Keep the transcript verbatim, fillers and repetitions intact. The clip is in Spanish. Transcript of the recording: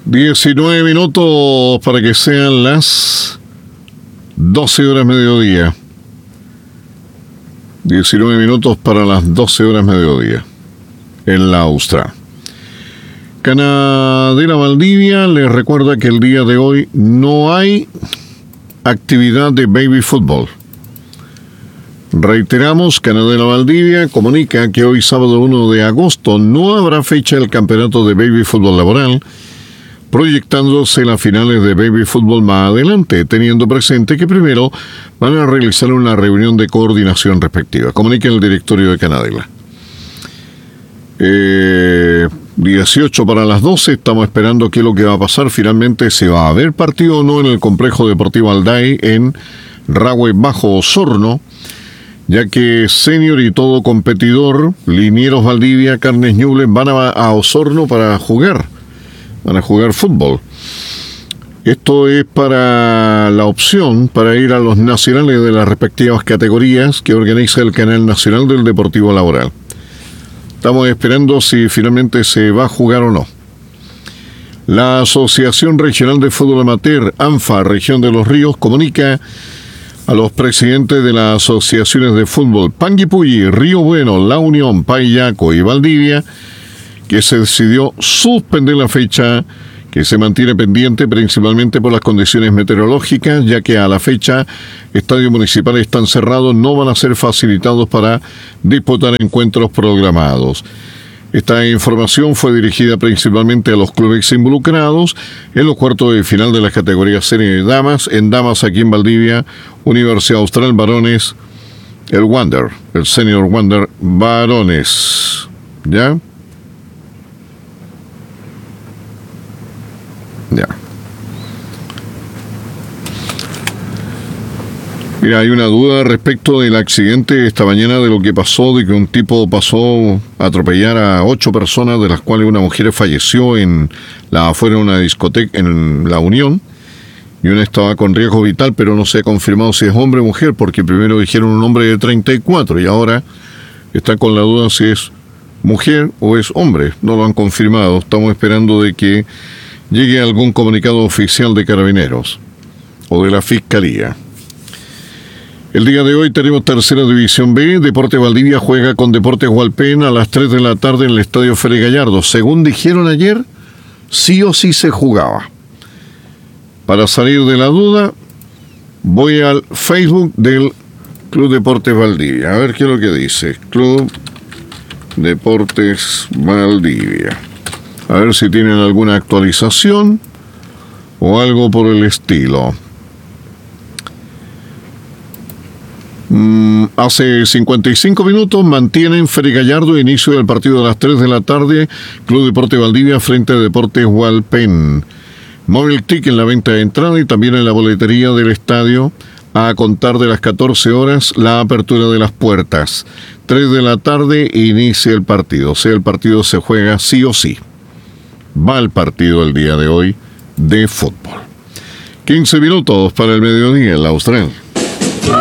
diecinueve minutos para que sean las doce horas mediodía. diecinueve minutos para las doce horas mediodía en la Austral. Canadela Valdivia les recuerda que el día de hoy no hay actividad de baby fútbol. Reiteramos, Canadela Valdivia comunica que hoy sábado uno de agosto no habrá fecha del campeonato de baby fútbol laboral, proyectándose las finales de baby fútbol más adelante, teniendo presente que primero van a realizar una reunión de coordinación respectiva. Comunica el directorio de Canadela. Eh, dieciocho para las doce, estamos esperando qué es lo que va a pasar. Finalmente, si va a haber partido o no en el complejo deportivo Alday en Rahue Bajo Osorno, ya que senior y todo competidor, Linieros Valdivia, Carnes Ñuble, van a, a Osorno para jugar. Van a jugar fútbol. Esto es para la opción para ir a los nacionales de las respectivas categorías que organiza el Canal Nacional del Deportivo Laboral. Estamos esperando si finalmente se va a jugar o no. La Asociación Regional de Fútbol Amateur, ANFA, Región de los Ríos, comunica a los presidentes de las asociaciones de fútbol Panguipulli, Río Bueno, La Unión, Payaco y Valdivia que se decidió suspender la fecha, que se mantiene pendiente principalmente por las condiciones meteorológicas, ya que a la fecha estadios municipales están cerrados, no van a ser facilitados para disputar encuentros programados. Esta información fue dirigida principalmente a los clubes involucrados en los cuartos de final de las categorías serie de damas. En damas aquí en Valdivia, Universidad Austral Varones, el Wander, el Senior Wander Varones. ¿Ya? Ya. Mira, hay una duda respecto del accidente esta mañana, de lo que pasó, de que un tipo pasó a atropellar a ocho personas, de las cuales una mujer falleció en la afuera de una discoteca en La Unión, y una estaba con riesgo vital, pero no se ha confirmado si es hombre o mujer, porque primero dijeron un hombre de treinta y cuatro y ahora está con la duda si es mujer o es hombre. No lo han confirmado. Estamos esperando de que llegue algún comunicado oficial de Carabineros o de la Fiscalía. El día de hoy tenemos Tercera División B. Deportes Valdivia juega con Deportes Hualpén a las tres de la tarde en el Estadio Félix Gallardo. Según dijeron ayer, sí o sí se jugaba. Para salir de la duda, voy al Facebook del Club Deportes Valdivia. A ver qué es lo que dice. Club Deportes Valdivia. A ver si tienen alguna actualización o algo por el estilo. Mm, hace cincuenta y cinco minutos mantienen Félix Gallardo, inicio del partido a las tres de la tarde, Club Deportes Valdivia frente a Deportes Hualpén. Móvil Tic en la venta de entrada y también en la boletería del estadio a contar de las catorce horas la apertura de las puertas. tres de la tarde inicia el partido, o sea, el partido se juega sí o sí. Va el partido el día de hoy de fútbol. quince minutos para el mediodía en la Austral.